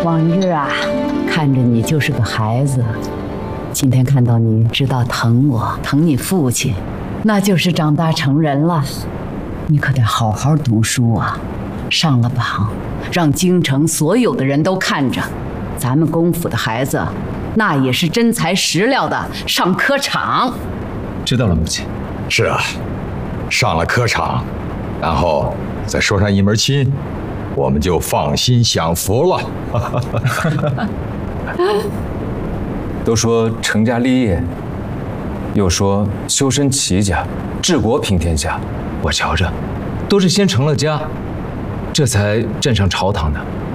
往日啊，看着你就是个孩子，今天看到你知道疼我，疼你父亲，那就是长大成人了。你可得好好读书啊，上了榜，让京城所有的人都看着，咱们公府的孩子，那也是真材实料的上科场。 知道了，母亲。 是啊，上了科场，然后再说上一门亲，我们就放心享福了。 都说成家立业，又说修身齐家，治国平天下。我瞧着，都是先成了家，这才站上朝堂的。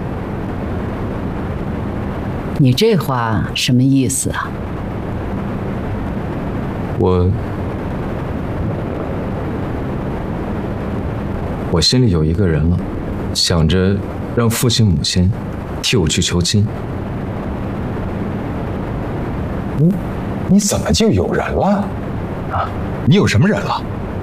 你这话什么意思啊？ 我心里有一个人了，想着让父亲母亲替我去求亲。 你怎么就有人了？啊，你有什么人了？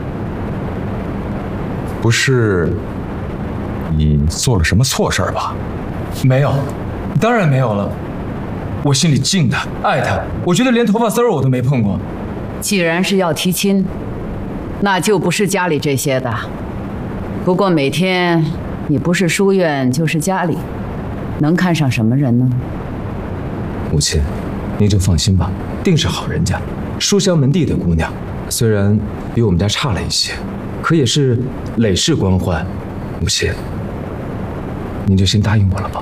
不是你做了什么错事儿吧？ 没有，当然没有了。我心里敬他，爱他，我觉得连头发丝儿我都没碰过。 既然是要提亲，那就不是家里这些的。不过每天你不是书院就是家里，能看上什么人呢？ 母亲，您就放心吧，定是好人家，书香门第的姑娘，虽然比我们家差了一些，可也是累世官宦。母亲，您就先答应我了吧。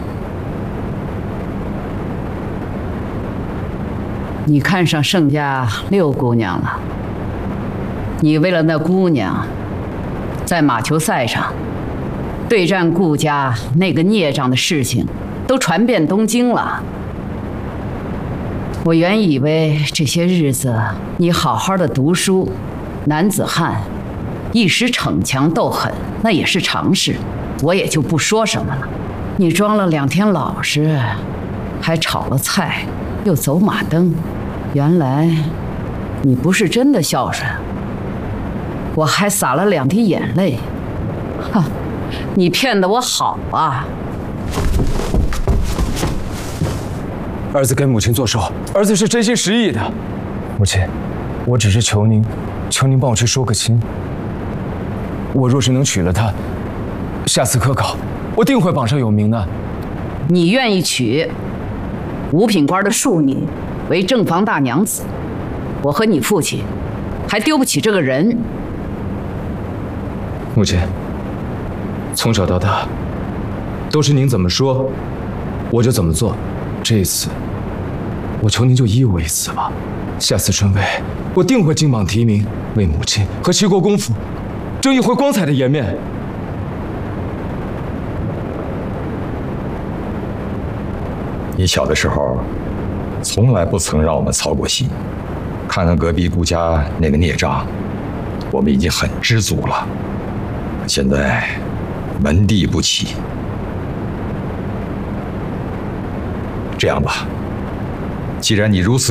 你看上盛家六姑娘了，你为了那姑娘，在马球赛上对战顾家那个孽障的事情，都传遍东京了。我原以为这些日子你好好的读书，男子汉，一时逞强斗狠，那也是常事，我也就不说什么了。你装了2天老实，还炒了菜，又走马灯，原来你不是真的孝顺，我还洒了2滴眼泪。哼，你骗得我好啊！ 儿子给母亲做寿，儿子是真心实意的。母亲，我只是求您帮我去说个亲。我若是能娶了她，下次科考我定会榜上有名的。 你愿意娶五品官的庶女为正房大娘子，我和你父亲还丢不起这个人。 母亲，从小到大都是您怎么说我就怎么做，这一次我求您就依我一次吧。下次春闱我定会金榜题名，为母亲和齐国公府争一回光彩的颜面。 你小的时候从来不曾让我们操过心，看看隔壁顾家那个孽障，我们已经很知足了。现在门第不齐，这样吧，既然你如此